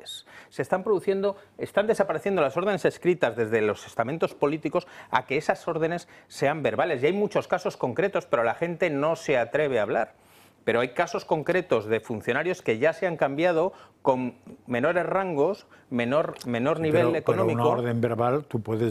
verbales. Están desapareciendo las órdenes escritas desde los estamentos políticos a que esas órdenes sean verbales. Y hay muchos casos concretos, pero la gente no se atreve a hablar. Pero hay casos concretos de funcionarios que ya se han cambiado con menores rangos, menor nivel económico. Pero una orden verbal tú puedes